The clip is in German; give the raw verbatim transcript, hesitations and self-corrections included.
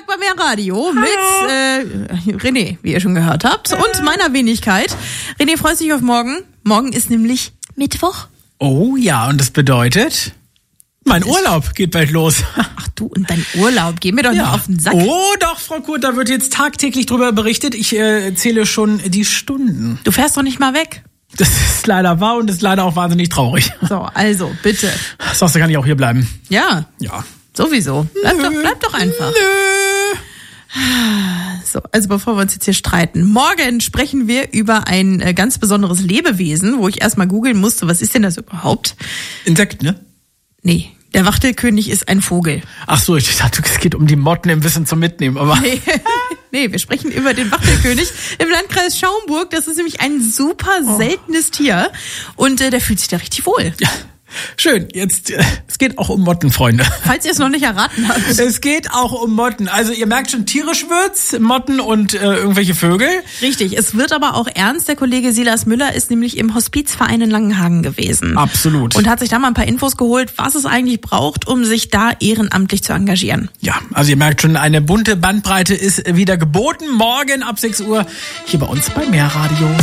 bei Meerradio mit äh, René, wie ihr schon gehört habt, und meiner Wenigkeit. René, freust dich auf morgen? Morgen ist nämlich Mittwoch. Oh ja, und das bedeutet, mein Urlaub geht bald los. Ach du, und dein Urlaub, geh mir doch Ja. nicht auf den Sack. Oh doch, Frau Kurt, da wird jetzt tagtäglich drüber berichtet. Ich äh, zähle schon die Stunden. Du fährst doch nicht mal weg. Das ist leider wahr und das ist leider auch wahnsinnig traurig. So, also, bitte. Sagst du, kann ich auch hier bleiben? Ja, Ja. sowieso. Bleib doch, bleib doch einfach. Nö. So, also bevor wir uns jetzt hier streiten. Morgen sprechen wir über ein äh, ganz besonderes Lebewesen, wo ich erstmal googeln musste, was ist denn das überhaupt? Insekt, ne? Nee, der Wachtelkönig ist ein Vogel. Ach so, ich dachte, es geht um die Motten im Wissen zum Mitnehmen, aber... Nee, nee, wir sprechen über den Wachtelkönig im Landkreis Schaumburg. Das ist nämlich ein super seltenes Tier und äh, der fühlt sich da richtig wohl. Ja. Schön, jetzt, äh, es geht auch um Motten, Freunde. Falls ihr es noch nicht erraten habt. Es geht auch um Motten. Also ihr merkt schon, tierisch wird's, Motten und äh, irgendwelche Vögel. Richtig, es wird aber auch ernst. Der Kollege Silas Müller ist nämlich im Hospizverein in Langenhagen gewesen. Absolut. Und hat sich da mal ein paar Infos geholt, was es eigentlich braucht, um sich da ehrenamtlich zu engagieren. Ja, also ihr merkt schon, eine bunte Bandbreite ist wieder geboten. Morgen ab sechs Uhr hier bei uns bei Meerradio.